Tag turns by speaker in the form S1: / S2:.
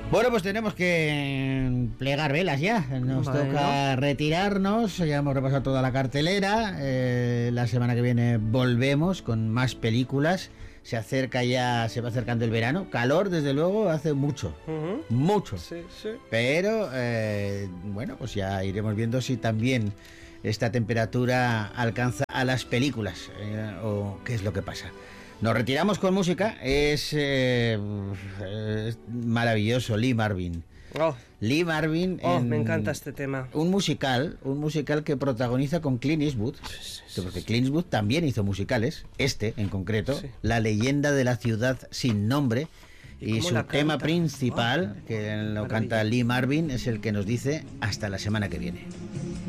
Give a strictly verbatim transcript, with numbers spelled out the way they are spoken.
S1: Bueno, pues tenemos que plegar velas ya. Nos
S2: Bueno.
S1: toca retirarnos. Ya hemos repasado toda la cartelera. Eh, la semana que viene volvemos con más películas. Se acerca ya, se va acercando el verano. Calor, desde luego, hace mucho.
S2: Ujú.
S1: Mucho.
S2: Sí, sí.
S1: Pero, eh, bueno, pues ya iremos viendo si también esta temperatura alcanza a las películas eh, o qué es lo que pasa. Nos retiramos con música. Es, eh, es maravilloso, Lee Marvin.
S2: Oh,
S1: Lee Marvin.
S2: oh,
S1: en
S2: me encanta este tema.
S1: Un musical, un musical que protagoniza con Clint Eastwood. Porque Clint Eastwood también hizo musicales, este en concreto,
S2: Sí.
S1: La leyenda de la ciudad sin nombre.
S2: ¿Y
S1: Y
S2: cómo
S1: su
S2: la
S1: tema
S2: canta?
S1: principal,
S2: Oh,
S1: que lo
S2: maravilla.
S1: canta Lee Marvin, es el que nos dice hasta la semana que viene.